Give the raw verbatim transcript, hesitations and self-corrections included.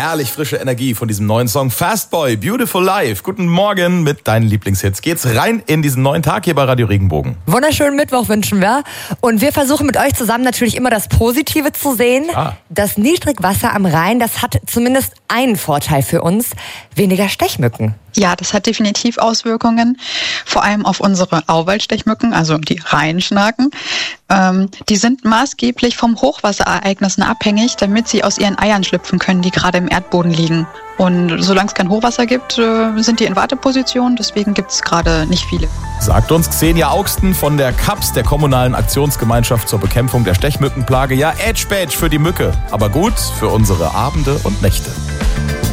Herrlich frische Energie von diesem neuen Song Fast Boy, Beautiful Life. Guten Morgen mit deinen Lieblingshits. Geht's rein in diesen neuen Tag hier bei Radio Regenbogen. Wunderschönen Mittwoch wünschen wir. Und wir versuchen mit euch zusammen natürlich immer das Positive zu sehen. Ah. Das Niedrigwasser am Rhein, das hat zumindest einen Vorteil für uns. Weniger Stechmücken. Ja, das hat definitiv Auswirkungen, vor allem auf unsere Auwaldstechmücken, also die Rheinschnaken. Ähm, die sind maßgeblich vom Hochwasserereignissen abhängig, damit sie aus ihren Eiern schlüpfen können, die gerade im Erdboden liegen. Und solange es kein Hochwasser gibt, äh, sind die in Warteposition, deswegen gibt es gerade nicht viele. Sagt uns Xenia Augsten von der C A P S, der Kommunalen Aktionsgemeinschaft zur Bekämpfung der Stechmückenplage. Ja, Edge Badge für die Mücke, aber gut für unsere Abende und Nächte.